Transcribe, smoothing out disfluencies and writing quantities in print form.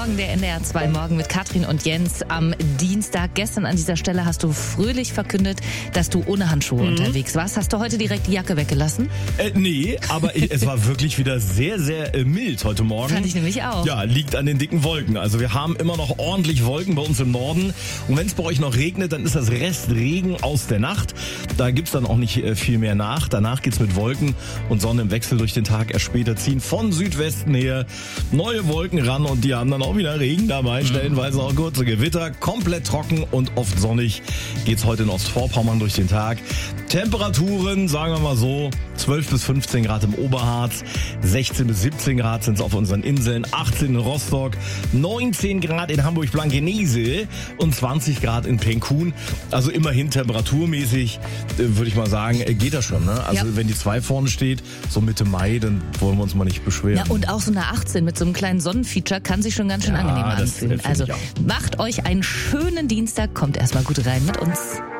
Morgen, der NDR 2 Morgen mit Katrin und Jens am Dienstag. Gestern an dieser Stelle hast du fröhlich verkündet, dass du ohne Handschuhe unterwegs warst. Hast du heute direkt die Jacke weggelassen? Nee, aber es war wirklich wieder sehr, sehr mild heute Morgen. Fand ich nämlich auch. Ja, liegt an den dicken Wolken. Also wir haben immer noch ordentlich Wolken bei uns im Norden. Und wenn es bei euch noch regnet, dann ist das Restregen aus der Nacht. Da gibt's dann auch nicht viel mehr nach. Danach geht's mit Wolken und Sonne im Wechsel durch den Tag. Erst später ziehen von Südwesten her neue Wolken ran und die haben dann auch wieder Regen dabei. Stellenweise auch kurze Gewitter. Komplett trocken und oft sonnig geht's heute in Ostvorpommern durch den Tag. Temperaturen, sagen wir mal so, 12 bis 15 Grad im Oberharz, 16 bis 17 Grad sind es auf unseren Inseln, 18 in Rostock, 19 Grad in Hamburg-Blankenese und 20 Grad in Penkun. Also immerhin temperaturmäßig, würde ich mal sagen, geht das schon. Ne? Also wenn die 2 vorne steht, so Mitte Mai, dann wollen wir uns mal nicht beschweren. Ja, und auch so eine 18 mit so einem kleinen Sonnenfeature kann sich schon ganz schön angenehm anfühlen. Also macht euch einen schönen Dienstag, kommt erstmal gut rein mit uns.